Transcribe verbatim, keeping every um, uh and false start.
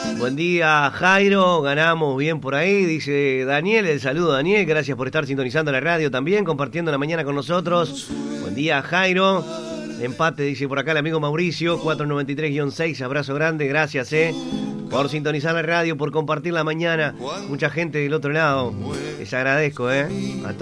Buen día, Jairo, ganamos bien por ahí, dice Daniel, el saludo Daniel, gracias por estar sintonizando la radio también, compartiendo la mañana con nosotros. Buen día, Jairo. Empate, dice por acá el amigo Mauricio, cuatrocientos noventa y tres guión seis, abrazo grande, gracias, eh, por sintonizar la radio, por compartir la mañana. Mucha gente del otro lado, les agradezco, eh, a todos.